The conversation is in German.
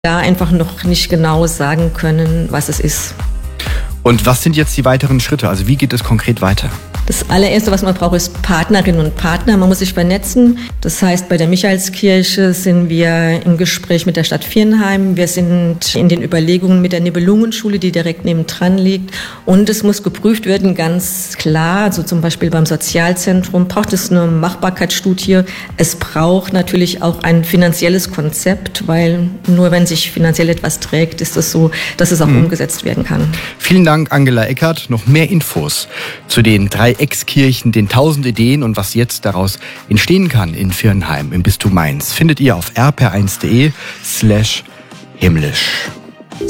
da einfach noch nicht genau sagen können, was es ist. Und was sind jetzt die weiteren Schritte? Also wie geht es konkret weiter? Das allererste, was man braucht, ist Partnerinnen und Partner. Man muss sich vernetzen. Das heißt, bei der Michaelskirche sind wir im Gespräch mit der Stadt Viernheim. Wir sind in den Überlegungen mit der Nibelungenschule, die direkt nebendran liegt. Und es muss geprüft werden, ganz klar, also zum Beispiel beim Sozialzentrum braucht es eine Machbarkeitsstudie. Es braucht natürlich auch ein finanzielles Konzept, weil nur wenn sich finanziell etwas trägt, ist es so, dass es auch umgesetzt werden kann. Vielen Dank, Angela Eckert. Noch mehr Infos zu den 3 Ex-Kirchen, den 1000 Ideen und was jetzt daraus entstehen kann in Viernheim im Bistum Mainz, findet ihr auf rpr1.de/himmlisch.